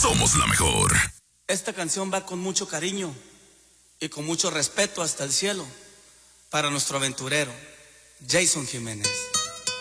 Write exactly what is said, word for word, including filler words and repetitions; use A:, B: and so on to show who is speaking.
A: somos la mejor.
B: Esta canción va con mucho cariño y con mucho respeto hasta el cielo para nuestro aventurero, Jason Jiménez.